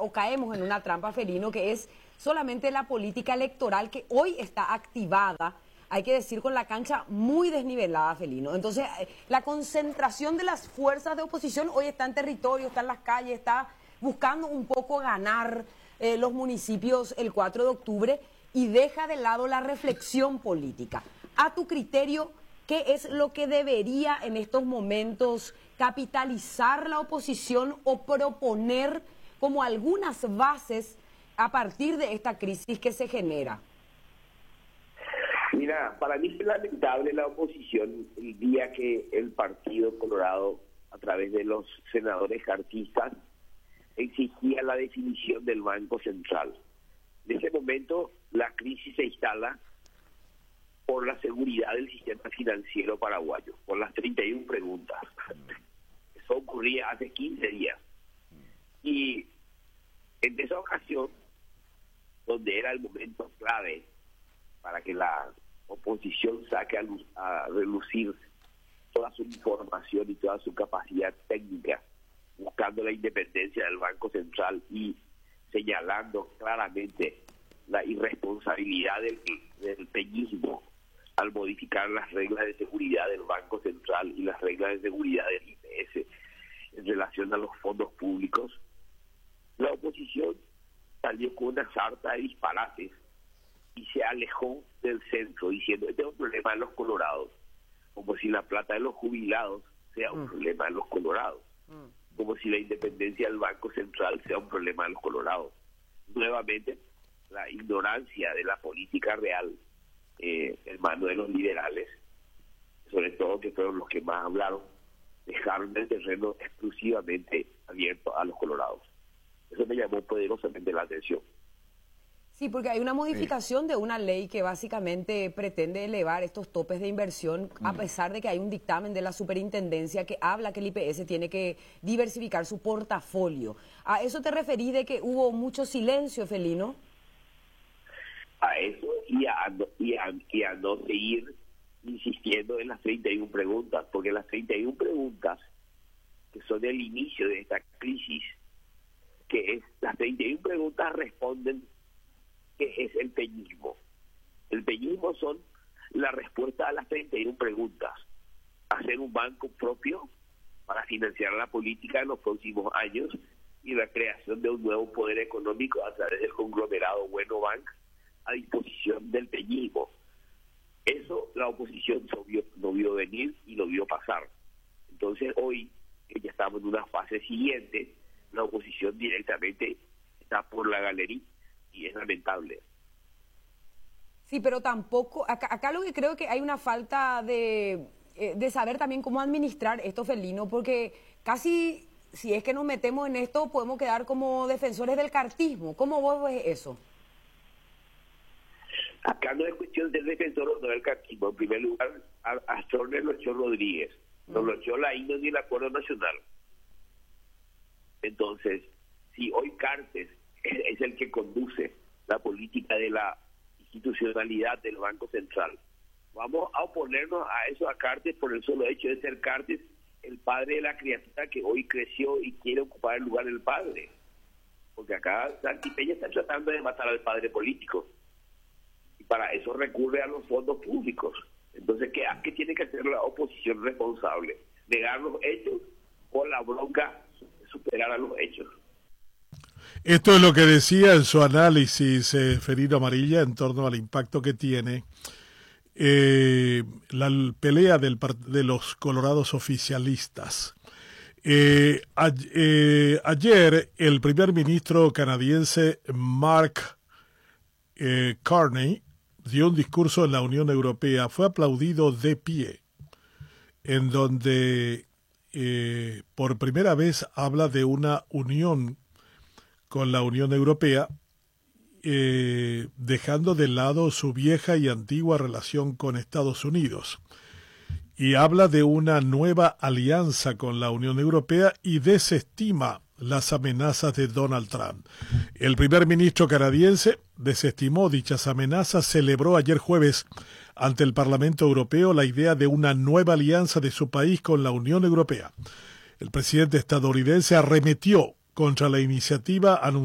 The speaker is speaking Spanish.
o caemos en una trampa, Felino, que es solamente la política electoral que hoy está activada, hay que decir, con la cancha muy desnivelada, Felino. Entonces, la concentración de las fuerzas de oposición hoy está en territorio, está en las calles, está buscando un poco ganar los municipios el 4 de octubre y deja de lado la reflexión política. A tu criterio, ¿qué es lo que debería en estos momentos capitalizar la oposición o proponer como algunas bases a partir de esta crisis que se genera? Mira, para mí es lamentable la oposición el día que el Partido Colorado, a través de los senadores cartistas, exigía la definición del Banco Central. En ese momento la crisis se instala por la seguridad del sistema financiero paraguayo, por las 31 preguntas. Eso ocurría hace 15 días. Y en esa ocasión, donde era el momento clave para que la oposición saque a relucir toda su información y toda su capacidad técnica, buscando la independencia del Banco Central y señalando claramente la irresponsabilidad del peñismo al modificar las reglas de seguridad del Banco Central y las reglas de seguridad del IPS en relación a los fondos públicos, la oposición salió con una sarta de disparates y se alejó del centro diciendo: este es un problema de los colorados, como si la plata de los jubilados sea un problema de los colorados, como si la independencia del Banco Central sea un problema de los colorados. Nuevamente, la ignorancia de la política real en manos de los liberales, sobre todo que fueron los que más hablaron, dejaron el terreno exclusivamente abierto a los colorados. Eso me llamó poderosamente la atención. Sí, porque hay una modificación de una ley que básicamente pretende elevar estos topes de inversión, a pesar de que hay un dictamen de la superintendencia que habla que el IPS tiene que diversificar su portafolio. ¿A eso te referís de que hubo mucho silencio, Felino? A eso y a no seguir insistiendo en las 31 preguntas, porque las 31 preguntas, que son el inicio de esta crisis, las 31 preguntas responden qué es el peñismo. El peñismo son la respuesta a las 31 preguntas: hacer un banco propio para financiar la política en los próximos años y la creación de un nuevo poder económico a través del conglomerado Bueno Bank a disposición del peñismo. Eso la oposición no vio venir y lo vio pasar. Entonces hoy, que ya estamos en una fase siguiente, la oposición directamente está por la galería y es lamentable. Sí, pero tampoco, acá lo que creo que hay una falta de saber también cómo administrar esto, Felino, porque casi, si es que nos metemos en esto, podemos quedar como defensores del cartismo. ¿Cómo vos ves eso? Acá no es cuestión de ser defensor o no del cartismo. En primer lugar, a Storner lo echó Rodríguez, no lo echó la INO ni el Acuerdo Nacional. Entonces, si hoy Cartes es el que conduce la política de la institucionalidad del Banco Central, vamos a oponernos a eso, a Cartes, por el solo hecho de ser Cartes el padre de la criatura que hoy creció y quiere ocupar el lugar del padre. Porque acá Santi Peña está tratando de matar al padre político y para eso recurre a los fondos públicos. Entonces, ¿qué tiene que hacer la oposición responsable? ¿Negar los hechos o la bronca superar a los hechos? Esto es lo que decía en su análisis Felino Amarilla en torno al impacto que tiene la pelea de los colorados oficialistas. Ayer el primer ministro canadiense Mark Carney dio un discurso en la Unión Europea, fue aplaudido de pie, en donde por primera vez habla de una unión con la Unión Europea, dejando de lado su vieja y antigua relación con Estados Unidos. Y habla de una nueva alianza con la Unión Europea y desestima las amenazas de Donald Trump. El primer ministro canadiense desestimó dichas amenazas, celebró ayer jueves ante el Parlamento Europeo la idea de una nueva alianza de su país con la Unión Europea. El presidente estadounidense arremetió contra la iniciativa anunciada